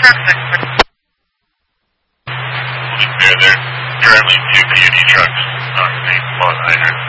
There, currently 2 PUD trucks on the main plot.